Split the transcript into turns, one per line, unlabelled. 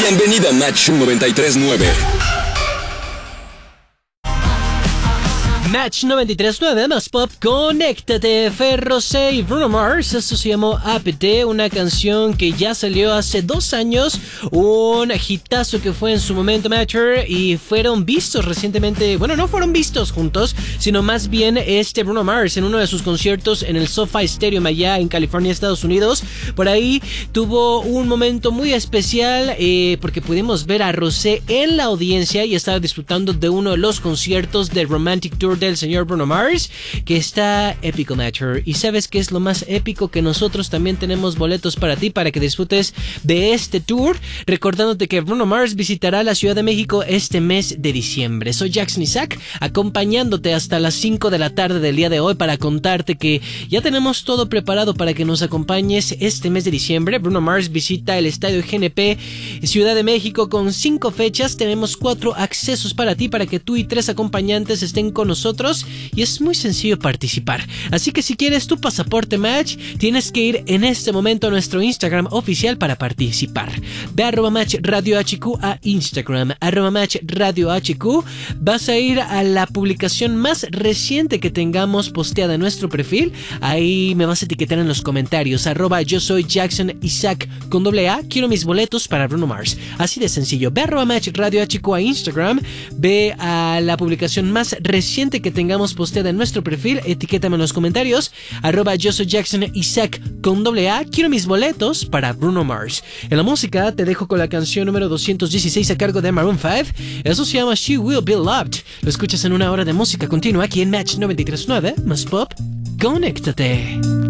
Bienvenida a Match 93.9.
Match 93.9 más pop, conéctate. Ferrosé y Bruno Mars, esto se llamó APT, una canción que ya salió hace 2 años, un hitazo que fue en su momento Matcher y fueron vistos recientemente, bueno, no fueron vistos juntos, sino más bien Bruno Mars en uno de sus conciertos en el SoFi Stadium allá en California, Estados Unidos. Por ahí tuvo un momento muy especial porque pudimos ver a Rosé en la audiencia y estaba disfrutando de uno de los conciertos del Romantic Tour del señor Bruno Mars, que está épico, Matcher. Y sabes qué es lo más épico, que nosotros también tenemos boletos para ti, para que disfrutes de este tour, recordándote que Bruno Mars visitará la Ciudad de México este mes de diciembre. Soy Jackson Isaac, acompañándote hasta las 5 de la tarde del día de hoy para contarte que ya tenemos todo preparado para que nos acompañes este mes de diciembre. Bruno Mars visita el Estadio GNP Ciudad de México con 5 fechas. Tenemos 4 accesos para ti, para que tú y 3 acompañantes estén con nosotros, y es muy sencillo participar. Así que si quieres tu pasaporte Match, tienes que ir en este momento a nuestro Instagram oficial para participar. Ve a @Match Radio HQ a Instagram, @Match Radio HQ. Vas a ir a la publicación más reciente que tengamos posteada en nuestro perfil. Ahí me vas a etiquetar en los comentarios, @yo soy Jackson Isaac con AA. Quiero mis boletos para Bruno Mars. Así de sencillo. Ve a @Match Radio HQ a Instagram. Ve a la publicación más reciente que tengamos posteada en nuestro perfil, etiquétame en los comentarios, @yo soy Jackson Isaac con AA. Quiero mis boletos para Bruno Mars. En la música te dejo con la canción número 216 a cargo de Maroon 5. Eso se llama She Will Be Loved. Lo escuchas en una hora de música continua aquí en Match 93.9 más pop. Conéctate.